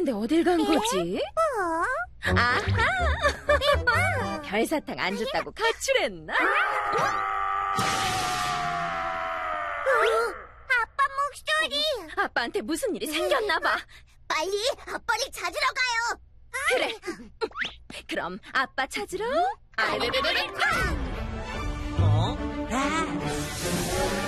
근데 어딜 간 거지? 아하! 별사탕 안 줬다고 가출했나? 아빠 목소리. 아빠한테 무슨 일이 생겼나 봐. 빨리 아빠를 찾으러 가요. 그래. 그럼 아빠 찾으러. 어? 아.